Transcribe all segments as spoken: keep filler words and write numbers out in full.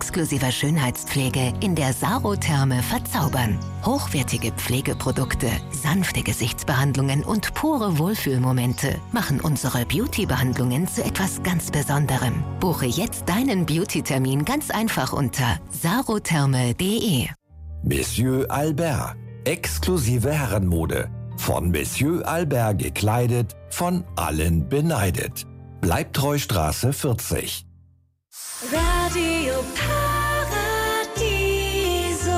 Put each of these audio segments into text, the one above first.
exklusiver Schönheitspflege in der Sarotherme verzaubern. Hochwertige Pflegeprodukte, sanfte Gesichtsbehandlungen und pure Wohlfühlmomente machen unsere Beauty-Behandlungen zu etwas ganz Besonderem. Buche jetzt deinen Beauty-Termin ganz einfach unter sarotherme punkt de. Monsieur Albert. Exklusive Herrenmode. Von Monsieur Albert gekleidet, von allen beneidet. Bleibtreustraße vierzig. Radio Paradiso.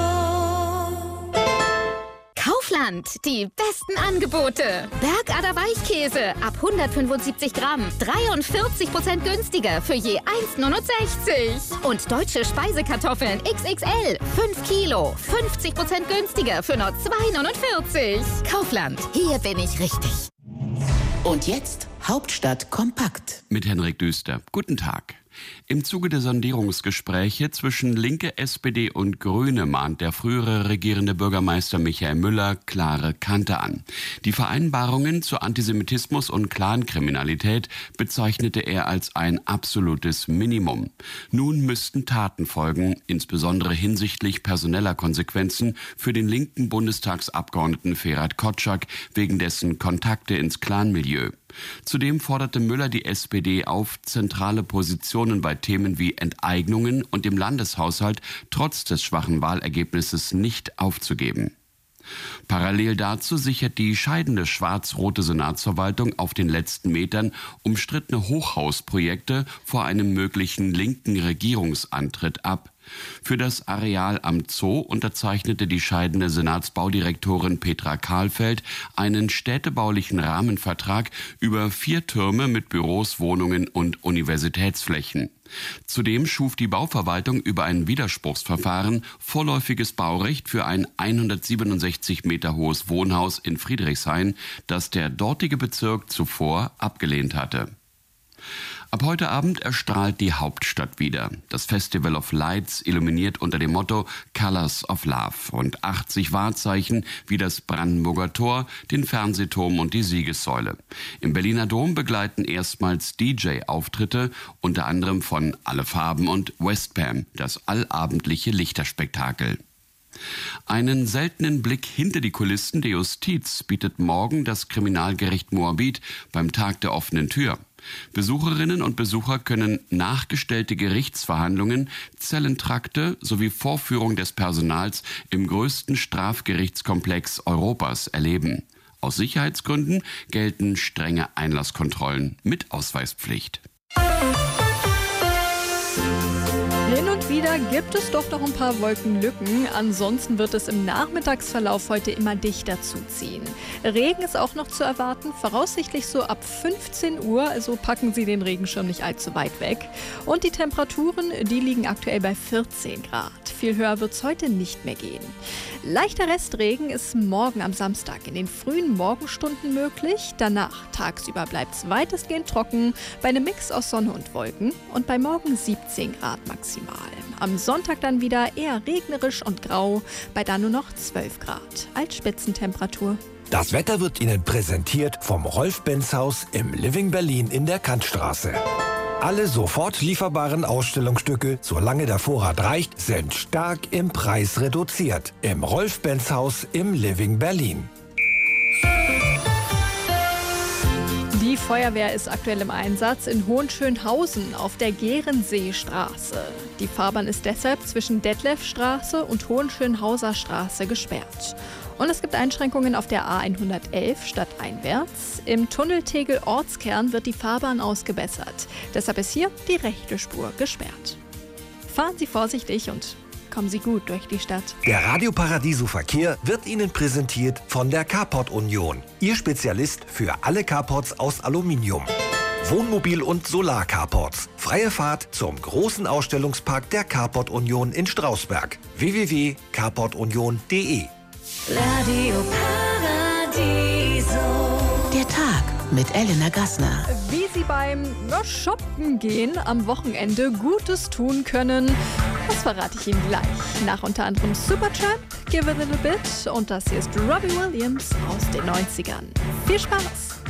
Kaufland, die besten Angebote. Bergader Weichkäse ab hundertfünfundsiebzig Gramm, dreiundvierzig Prozent günstiger für je eins neunundsechzig. Und deutsche Speisekartoffeln X X L, fünf Kilo, fünfzig Prozent günstiger für nur zwei neunundvierzig. Kaufland, hier bin ich richtig. Und jetzt Hauptstadt kompakt. Mit Henrik Düster. Guten Tag. Im Zuge der Sondierungsgespräche zwischen Linke, S P D und Grüne mahnt der frühere regierende Bürgermeister Michael Müller klare Kante an. Die Vereinbarungen zu Antisemitismus und Clankriminalität bezeichnete er als ein absolutes Minimum. Nun müssten Taten folgen, insbesondere hinsichtlich personeller Konsequenzen für den linken Bundestagsabgeordneten Ferhat Kotschak wegen dessen Kontakte ins Clanmilieu. Zudem forderte Müller die S P D auf, zentrale Positionen bei Themen wie Enteignungen und dem Landeshaushalt trotz des schwachen Wahlergebnisses nicht aufzugeben. Parallel dazu sichert die scheidende schwarz-rote Senatsverwaltung auf den letzten Metern umstrittene Hochhausprojekte vor einem möglichen linken Regierungsantritt ab. Für das Areal am Zoo unterzeichnete die scheidende Senatsbaudirektorin Petra Kahlfeld einen städtebaulichen Rahmenvertrag über vier Türme mit Büros, Wohnungen und Universitätsflächen. Zudem schuf die Bauverwaltung über ein Widerspruchsverfahren vorläufiges Baurecht für ein hundertsiebenundsechzig Meter hohes Wohnhaus in Friedrichshain, das der dortige Bezirk zuvor abgelehnt hatte. Ab heute Abend erstrahlt die Hauptstadt wieder. Das Festival of Lights illuminiert unter dem Motto Colors of Love und achtzig Wahrzeichen wie das Brandenburger Tor, den Fernsehturm und die Siegessäule. Im Berliner Dom begleiten erstmals D J-Auftritte, unter anderem von Alle Farben und Westpam, das allabendliche Lichterspektakel. Einen seltenen Blick hinter die Kulissen der Justiz bietet morgen das Kriminalgericht Moabit beim Tag der offenen Tür. Besucherinnen und Besucher können nachgestellte Gerichtsverhandlungen, Zellentrakte sowie Vorführung des Personals im größten Strafgerichtskomplex Europas erleben. Aus Sicherheitsgründen gelten strenge Einlasskontrollen mit Ausweispflicht. Hin und wieder gibt es doch noch ein paar Wolkenlücken. Ansonsten wird es im Nachmittagsverlauf heute immer dichter zuziehen. Regen ist auch noch zu erwarten, voraussichtlich so ab fünfzehn Uhr. Also packen Sie den Regenschirm nicht allzu weit weg. Und die Temperaturen, die liegen aktuell bei vierzehn Grad. Viel höher wird es heute nicht mehr gehen. Leichter Restregen ist morgen am Samstag in den frühen Morgenstunden möglich. Danach tagsüber bleibt es weitestgehend trocken, bei einem Mix aus Sonne und Wolken. Und bei morgen siebzehn Grad maximal. Am Sonntag dann wieder eher regnerisch und grau, bei dann nur noch zwölf Grad als Spitzentemperatur. Das Wetter wird Ihnen präsentiert vom Rolf-Benz-Haus im Living Berlin in der Kantstraße. Alle sofort lieferbaren Ausstellungsstücke, solange der Vorrat reicht, sind stark im Preis reduziert. Im Rolf-Benz-Haus im Living Berlin. Die Feuerwehr ist aktuell im Einsatz in Hohenschönhausen auf der Gehrenseestraße. Die Fahrbahn ist deshalb zwischen Detlefstraße und Hohenschönhauser Straße gesperrt. Und es gibt Einschränkungen auf der A hundertelf stadteinwärts. Im Tunnel Tegel Ortskern wird die Fahrbahn ausgebessert. Deshalb ist hier die rechte Spur gesperrt. Fahren Sie vorsichtig und kommen Sie gut durch die Stadt. Der Radio Paradiso Verkehr wird Ihnen präsentiert von der Carport Union. Ihr Spezialist für alle Carports aus Aluminium. Wohnmobil- und Solar-Carports. Freie Fahrt zum großen Ausstellungspark der Carport Union in Strausberg. w w w punkt carport union punkt de. Radio Paradiso. Der Tag mit Elena Gassner. Wie Sie beim ja, Shoppen gehen am Wochenende Gutes tun können, das verrate ich Ihnen gleich. Nach unter anderem Supertramp, Give a Little Bit und das hier ist Robbie Williams aus den neunzigern. Viel Spaß!